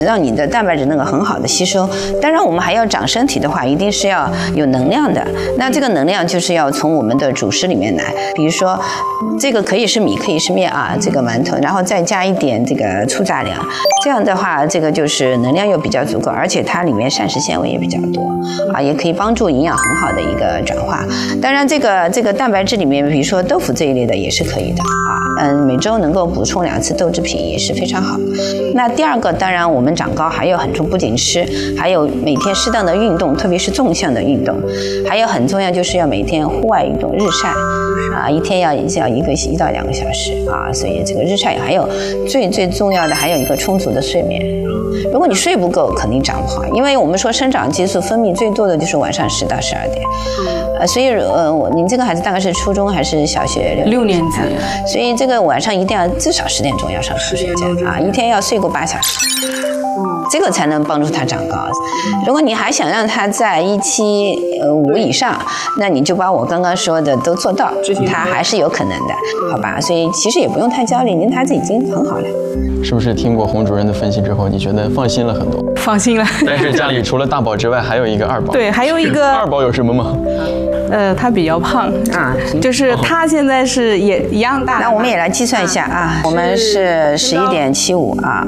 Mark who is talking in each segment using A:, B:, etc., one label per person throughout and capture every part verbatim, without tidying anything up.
A: 让你的蛋白质能够很好的吸收。当然，我们还要长身体的话，一定是要有能量的。那这个能量就是要从我们的主食里面来，比如说，这个可以是米，可以是面啊，这个馒头，然后再加一点这个粗杂粮，这样的话，这个就是能量又比较足够，而且它里面膳食纤维也比较多啊，也可以帮助营养很好的一个转化。当然，这个这个蛋白质里面，比如说豆腐这一类的也是可以的啊，嗯，每周能够补充两次豆制品也是非常好。那第二个，当然我们长高还有很重，不仅吃，还有每天适当的运动，特别是纵向的运动，还有很重要就是要每天户外运动，日晒啊，一天要要一个一到两个小时啊，所以这个日晒还有最最重要的还有一个充足的睡眠。如果你睡不够，肯定长不好，因为我们说生长激素分泌最多的就是晚上十到十二点，呃，所以呃，我您这个孩子大概是初中还是小学？
B: 六年级，
A: 所以这个晚上一定要至少十点钟要上床睡觉啊，一天要睡够八小时，这个才能帮助他长高。如果你还想让他在一七五以上，那你就把我刚刚说的都做到，他还是有可能的，好吧？所以其实也不用太焦虑，您的孩子已经很好了。
C: 是不是听过洪主任的分析之后，你觉得放心了很多？
B: 放心了。
C: 但是家里除了大宝之外，还有一个二宝。
B: 对，还有一个
C: 二宝有什么吗？
B: 呃，他比较胖啊，就是他现在是也一样大。
A: 那我们也来计算一下啊，我们是十一点七五啊，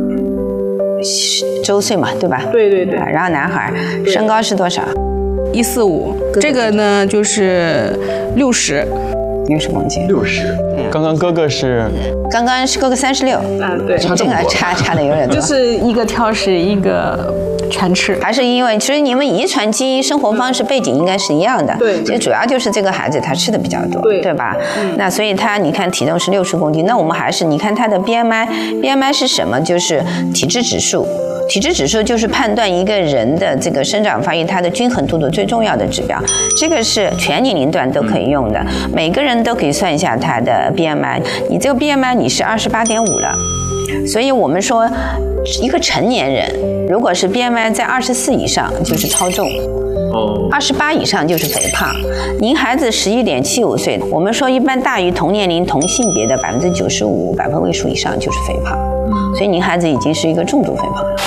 A: 周岁嘛，对吧？
B: 对对对。
A: 然后男孩身高是多少？
B: 一四五。这个呢就是六十。
A: 六十公斤。
C: 六十。刚刚哥哥是？
A: 刚刚是哥哥三十六。
B: 啊，对。
A: 这个差差的有点多。
B: 就是一个挑食，一个全吃。
A: 还是因为其实你们遗传基因、生活方式背景应该是一样的。
B: 对。
A: 其实主要就是这个孩子他吃的比较多，
B: 对
A: 对吧？
B: 嗯。
A: 那所以他你看体重是六十公斤，那我们还是你看他的 B M I，B M I 是什么？就是体质指数。体质指数就是判断一个人的这个生长发育它的均衡度的最重要的指标，这个是全年龄段都可以用的，每个人都可以算一下他的 B M I。你这个 B M I 你是二十八点五了，所以我们说一个成年人如果是 B M I 在二十四以上就是超重。二十八以上就是肥胖。您孩子十一点七五岁，我们说一般大于同年龄同性别的百分之九十五，百分位数以上就是肥胖，所以您孩子已经是一个重度肥胖了。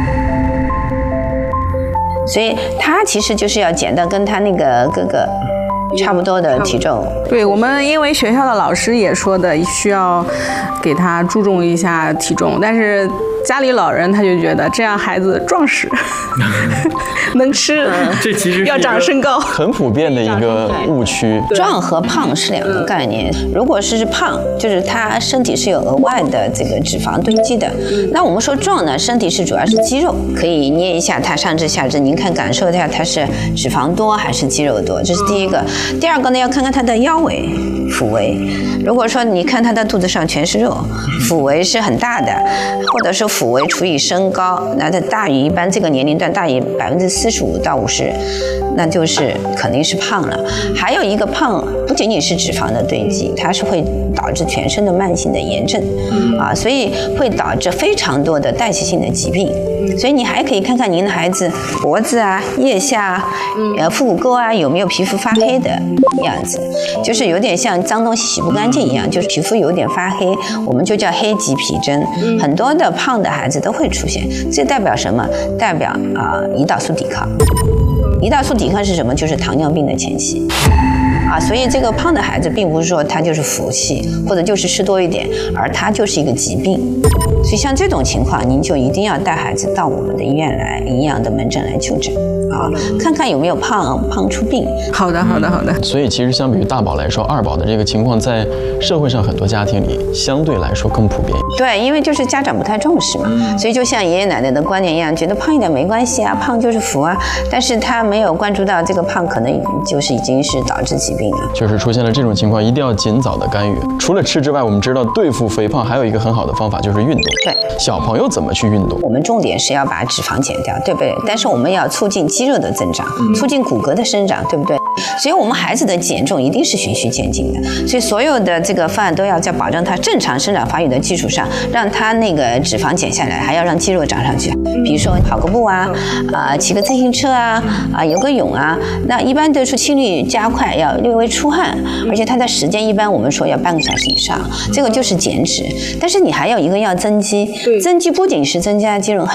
A: 所以他其实就是要减到跟他那个哥哥差不多的体重。
B: 对，我们因为学校的老师也说的需要给他注重一下体重，但是家里老人他就觉得这样孩子壮实能吃，
C: 这其实
B: 要长身高，
C: 很普遍的一个误区。
A: 壮和胖是两个概念，如果是胖就是他身体是有额外的这个脂肪堆积的，那我们说壮呢，身体是主要是肌肉，可以捏一下它上肢下肢，您看感受一下它是脂肪多还是肌肉多，这是第一个。第二个呢，要看看它的腰围腹围，如果说你看他的肚子上全是肉，腹围是很大的，或者说腹围除以身高，那它大于一般这个年龄段大于百分之四十五到五十，那就是肯定是胖了。还有一个胖不仅仅是脂肪的堆积，它是会导致全身的慢性的炎症啊，所以会导致非常多的代谢性的疾病。所以你还可以看看您的孩子脖子啊、腋下啊、呃腹股沟啊有没有皮肤发黑的样子，就是有点像脏东西洗不干净一样，就是皮肤有点发黑，我们就叫黑棘皮症。很多的胖的孩子都会出现，这代表什么？代表啊、呃、胰岛素抵抗。胰岛素抵抗是什么？就是糖尿病的前期。啊，所以这个胖的孩子并不是说他就是福气，或者就是吃多一点，而他就是一个疾病。所以像这种情况，您就一定要带孩子到我们的医院来，营养的门诊来就诊啊，看看有没有胖胖出病。
B: 好的，好的，好的。
C: 所以其实相比于大宝来说，二宝的这个情况在社会上很多家庭里相对来说更普遍。
A: 对，因为就是家长不太重视嘛，所以就像爷爷奶奶的观念一样，觉得胖一点没关系啊，胖就是福啊，但是他没有关注到这个胖可能就是已经是导致疾病了。
C: 就是出现了这种情况，一定要尽早的干预。除了吃之外，我们知道对付肥胖还有一个很好的方法就是运动。
A: 对，
C: 小朋友怎么去运动？我
A: 们重点是要把脂肪减掉，对不对？但是我们要促进肌肉的增长，促进骨骼的生长，对不对？所以我们孩子的减重一定是循序渐进的，所以所有的这个方案都要在保证他正常生长发育的基础上，让他那个脂肪减下来，还要让肌肉长上去。比如说跑个步啊，啊、呃、骑个自行车啊，啊、呃、游个泳啊，那一般都是心率加快，要略微出汗，而且它的时间一般我们说要半个小时以上，这个就是减脂。但是你还有一个要增肌，增肌不仅是增加肌肉，很